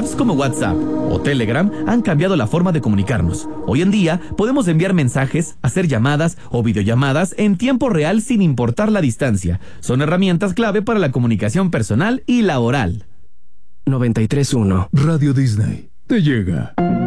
Apps como WhatsApp o Telegram han cambiado la forma de comunicarnos. Hoy en día podemos enviar mensajes, hacer llamadas o videollamadas en tiempo real sin importar la distancia. Son herramientas clave para la comunicación personal y laboral. 93.1 Radio Disney te llega.